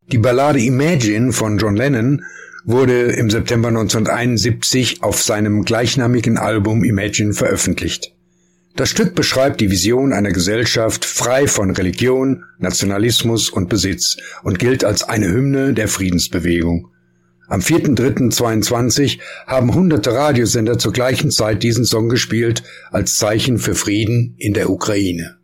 Die Ballade Imagine von John Lennon wurde im September 1971 auf seinem gleichnamigen Album Imagine veröffentlicht. Das Stück beschreibt die Vision einer Gesellschaft frei von Religion, Nationalismus und Besitz und gilt als eine Hymne der Friedensbewegung. Am 4.3.22 haben hunderte Radiosender zur gleichen Zeit diesen Song gespielt, als Zeichen für Frieden in der Ukraine.